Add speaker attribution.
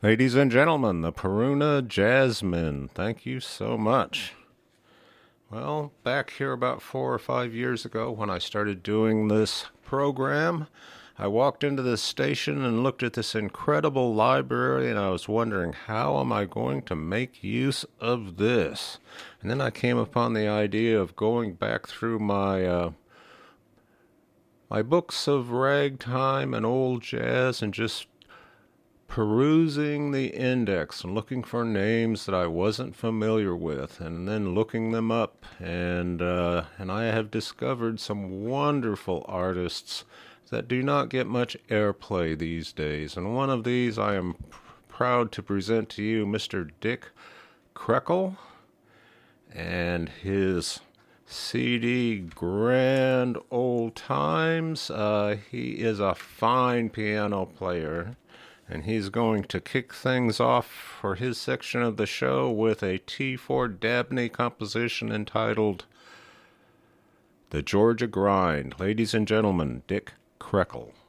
Speaker 1: Ladies and gentlemen, the Peruna Jasmine. Thank you so much. Well, back here about 4 or 5 years ago when I started doing this program, I walked into this station and looked at this incredible library and I was wondering, how am I going to make use of this? And then I came upon the idea of going back through my books of ragtime and old jazz and just perusing the index and looking for names that I wasn't familiar with, and then looking them up, and I have discovered some wonderful artists that do not get much airplay these days. And one of these I am proud to present to you, Mr. Dick Kreckle, and his CD Grand Old Times. He is a fine piano player, and he's going to kick things off for his section of the show with a T4 Dabney composition entitled The Georgia Grind. Ladies and gentlemen, Dick Kreckle.